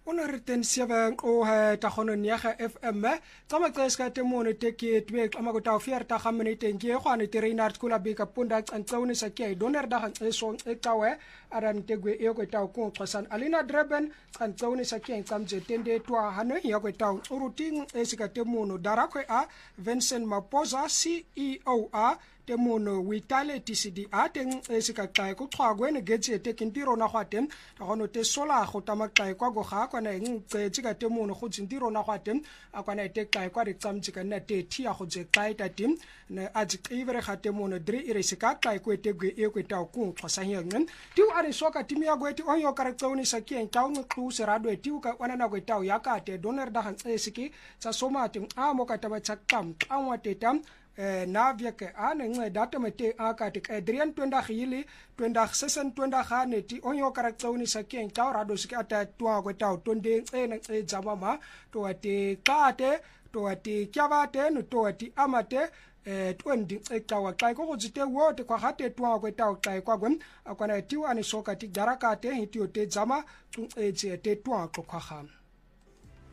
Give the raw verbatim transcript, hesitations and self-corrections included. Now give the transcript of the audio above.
Ona reten seven o he ta khono niaga F M tsama tseska temone teke twe ama go ta fier ta khamene tenke khwane terina artikula bika punda tsantsauni sakia doner da eso etawe aran tegwe e go ta ko tsasan alina dreben tsantsauni sakia tsamje tende twa hane ya go ta uruting esika temono darakwe a Vincent Maposa C E O a temono witale T C D a teng esika tla go tshwagwe ne getse tekintiro na gwatem ta gono te sola go tamakla kwa go ga kwa na eng tse ka temono go tsintiro na gwatem a kwa na te ka kwa re tsamtsika na te tia go tse ka ta tim na a tsikivere ga temono dri ire sika ka ko tegwe e ko ta ku tsosa hyen tiu are soka timi ya go eti onyo karaktsoni sakien ka un ku serado tiu ka wana na go ta ya ka te doner da han esiki tsa somati a mo ka ta ba tsakam anwa tetam eh na vieke ane nge data mete akati Adrian twenda khili twenda sesen twenda khane ti onyo karaktsoni sakien ka rado sika ata twa go ta tonde ene e jamama to ati kate to ati kyavate no to ati amate eh twendi ekawa kai ko jite wote kwa hate twa go ta kai kwa gwem akwana tiwa ni soka ti darakate hitio te jama tu e te twa ko kwa kham